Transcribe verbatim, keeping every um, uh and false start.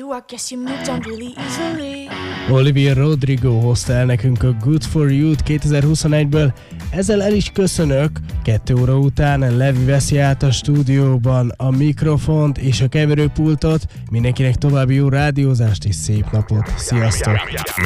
you, I guess you moved on really easily. Olivia Rodrigo hozta el nekünk a Good For You-t kétezer-huszonegyből. Ezzel el is köszönök. Kettő óra után Levi veszi át a stúdióban a mikrofont és a keverőpultot. Mindenkinek további jó rádiózást és szép napot. Sziasztok!